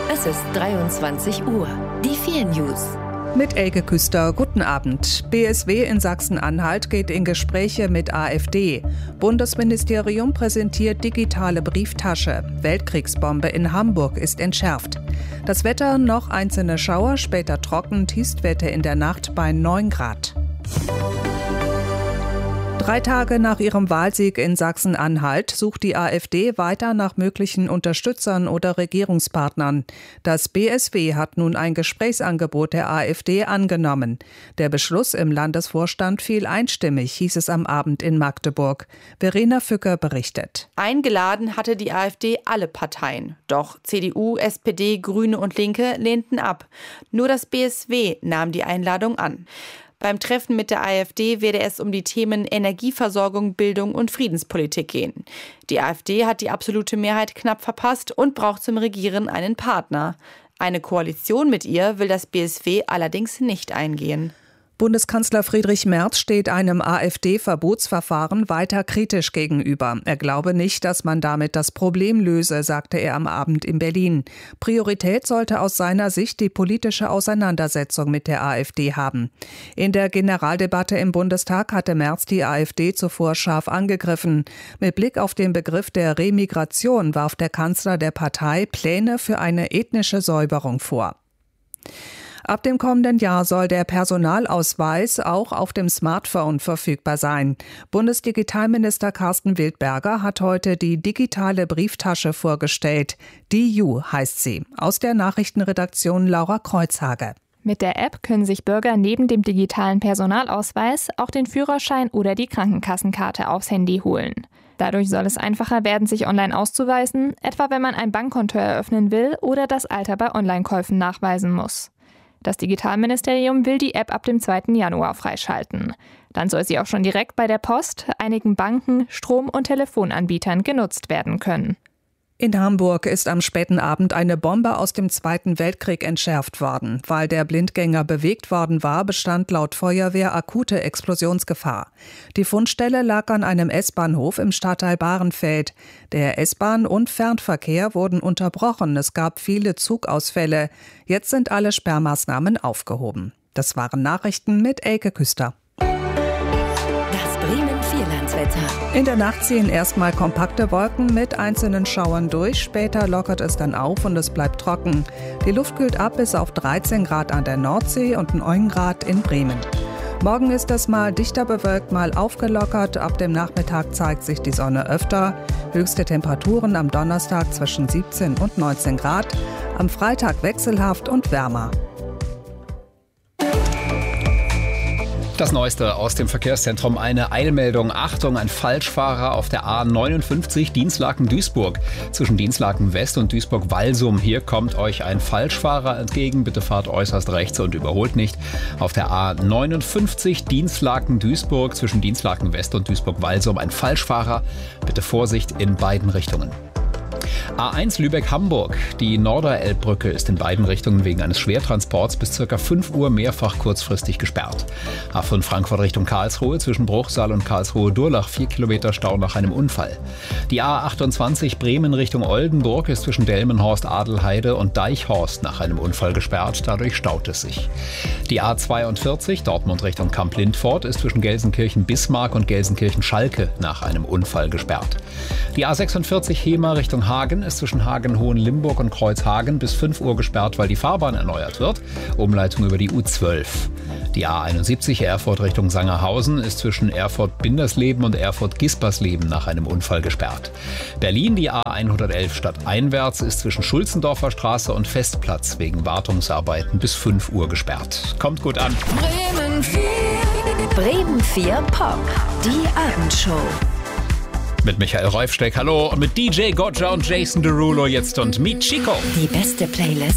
Es ist 23 Uhr. Die 4 News. Mit Elke Küster, guten Abend. BSW in Sachsen-Anhalt geht in Gespräche mit AfD. Bundesministerium präsentiert digitale Brieftasche. Weltkriegsbombe in Hamburg ist entschärft. Das Wetter, noch einzelne Schauer, später trocken, Tiefstwerte in der Nacht bei 9 Grad. 3 Tage nach ihrem Wahlsieg in Sachsen-Anhalt sucht die AfD weiter nach möglichen Unterstützern oder Regierungspartnern. Das BSW hat nun ein Gesprächsangebot der AfD angenommen. Der Beschluss im Landesvorstand fiel einstimmig, hieß es am Abend in Magdeburg. Verena Fücker berichtet. Eingeladen hatte die AfD alle Parteien. Doch CDU, SPD, Grüne und Linke lehnten ab. Nur das BSW nahm die Einladung an. Beim Treffen mit der AfD werde es um die Themen Energieversorgung, Bildung und Friedenspolitik gehen. Die AfD hat die absolute Mehrheit knapp verpasst und braucht zum Regieren einen Partner. Eine Koalition mit ihr will das BSW allerdings nicht eingehen. Bundeskanzler Friedrich Merz steht einem AfD-Verbotsverfahren weiter kritisch gegenüber. Er glaube nicht, dass man damit das Problem löse, sagte er am Abend in Berlin. Priorität sollte aus seiner Sicht die politische Auseinandersetzung mit der AfD haben. In der Generaldebatte im Bundestag hatte Merz die AfD zuvor scharf angegriffen. Mit Blick auf den Begriff der Remigration warf der Kanzler der Partei Pläne für eine ethnische Säuberung vor. Ab dem kommenden Jahr soll der Personalausweis auch auf dem Smartphone verfügbar sein. Bundesdigitalminister Carsten Wildberger hat heute die digitale Brieftasche vorgestellt. DIU heißt sie. Aus der Nachrichtenredaktion Laura Kreuzhage. Mit der App können sich Bürger neben dem digitalen Personalausweis auch den Führerschein oder die Krankenkassenkarte aufs Handy holen. Dadurch soll es einfacher werden, sich online auszuweisen, etwa wenn man ein Bankkonto eröffnen will oder das Alter bei Online-Käufen nachweisen muss. Das Digitalministerium will die App ab dem 2. Januar freischalten. Dann soll sie auch schon direkt bei der Post, einigen Banken, Strom- und Telefonanbietern genutzt werden können. In Hamburg ist am späten Abend eine Bombe aus dem Zweiten Weltkrieg entschärft worden. Weil der Blindgänger bewegt worden war, bestand laut Feuerwehr akute Explosionsgefahr. Die Fundstelle lag an einem S-Bahnhof im Stadtteil Bahrenfeld. Der S-Bahn- und Fernverkehr wurden unterbrochen. Es gab viele Zugausfälle. Jetzt sind alle Sperrmaßnahmen aufgehoben. Das waren Nachrichten mit Elke Küster. Bremen-Vierlandswetter. In der Nacht ziehen erstmal kompakte Wolken mit einzelnen Schauern durch. Später lockert es dann auf und es bleibt trocken. Die Luft kühlt ab bis auf 13 Grad an der Nordsee und 9 Grad in Bremen. Morgen ist es mal dichter bewölkt, mal aufgelockert. Ab dem Nachmittag zeigt sich die Sonne öfter. Höchste Temperaturen am Donnerstag zwischen 17 und 19 Grad. Am Freitag wechselhaft und wärmer. Das Neueste aus dem Verkehrszentrum, eine Eilmeldung. Achtung, ein Falschfahrer auf der A59 Dinslaken-Duisburg. Zwischen Dinslaken West und Duisburg-Walsum. Hier kommt euch ein Falschfahrer entgegen. Bitte fahrt äußerst rechts und überholt nicht. Auf der A59 Dinslaken-Duisburg zwischen Dinslaken West und Duisburg-Walsum ein Falschfahrer. Bitte Vorsicht in beiden Richtungen. A1 Lübeck-Hamburg. Die Norderelbbrücke ist in beiden Richtungen wegen eines Schwertransports bis ca. 5 Uhr mehrfach kurzfristig gesperrt. A5 Frankfurt Richtung Karlsruhe zwischen Bruchsal und Karlsruhe-Durlach 4 Kilometer Stau nach einem Unfall. Die A28 Bremen Richtung Oldenburg ist zwischen Delmenhorst, Adelheide und Deichhorst nach einem Unfall gesperrt. Dadurch staut es sich. Die A42 Dortmund Richtung Kamp-Lindfort ist zwischen Gelsenkirchen-Bismarck und Gelsenkirchen-Schalke nach einem Unfall gesperrt. Die A46 Hemer Richtung Hagen ist zwischen Hagen-Hohenlimburg und Kreuzhagen bis 5 Uhr gesperrt, weil die Fahrbahn erneuert wird. Umleitung über die U12. Die A71 Erfurt Richtung Sangerhausen ist zwischen Erfurt-Bindersleben und Erfurt-Gispersleben nach einem Unfall gesperrt. Berlin, die A111 stadteinwärts, ist zwischen Schulzendorfer Straße und Festplatz wegen Wartungsarbeiten bis 5 Uhr gesperrt. Kommt gut an. Bremen 4. Bremen 4 Pop. Die Abendshow. Mit Michael Reufsteck, hallo, und mit DJ Gotcha und Jason Derulo jetzt und Meet Chico. Die beste Playlist